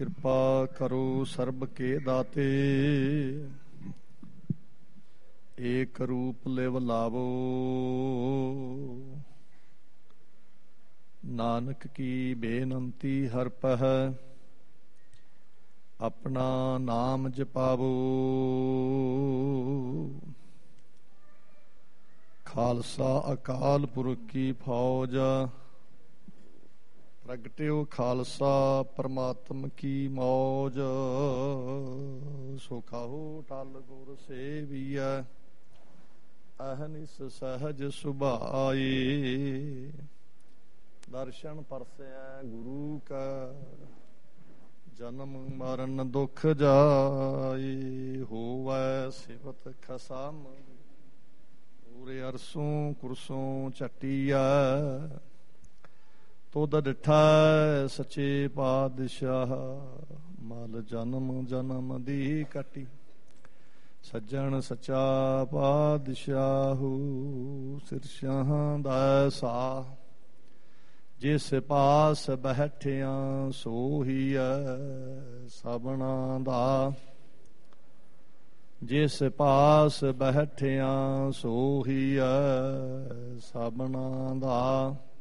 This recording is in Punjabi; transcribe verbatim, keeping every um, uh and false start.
ਕਿਰਪਾ ਕਰੋ ਸਰਬ ਕੇ ਦਾਤੇ। ਏਕ ਰੂਪ ਲਿਵ ਲਾਵੋ, ਨਾਨਕ ਕੀ ਬੇਨੰਤੀ ਹਰ ਪਹਿ। ਆਪਣਾ ਨਾਮ ਜਪਾਵੋ, ਖਾਲਸਾ ਅਕਾਲ ਪੁਰਖ ਕੀ ਫੌਜ। ਪ੍ਰਗਟਿਓ ਖਾਲਸਾ ਪਰਮਾਤਮ ਕੀ ਮੌਜ। ਸੋ ਖਾਓ ਟਲ ਗੁਰ ਸੇਵੀਐ, ਅਹਨਿਸ ਸਹਜ ਸੁਭਾਏ। ਦਰਸ਼ਨ ਪਰਸੈ ਗੁਰੂ ਕਾ, ਜਨਮ ਮਰਨ ਦੁਖ ਜਾਏ। ਹੋਵੈ ਸਿਵਤ ਖਸਮ, ਪੂਰੇ ਅਰਸੋਂ ਕੁਰਸੋਂ ਝਟੀਐ। ਤੁਧ ਡਿਠਾ ਸੱਚੇ ਪਾਤਸ਼ਾਹ, ਮਲ ਜਨਮ ਜਨਮ ਦੀ ਕੱਟੀ। ਸੱਜਣ ਸੱਚਾ ਪਾਤਸ਼ਾਹੂ, ਸਿਰਸ਼ਾਂ ਦਾ ਸਾਹ। ਜਿਸ ਪਾਸ ਬੈਠਿਆਂ ਸੋਹੀਐ ਸਭਨਾਂ ਦਾ। ਜਿਸ ਪਾਸ ਬੈਠਿਆਂ ਸੋਹੀਐ ਸਭਨਾਂ ਦਾ।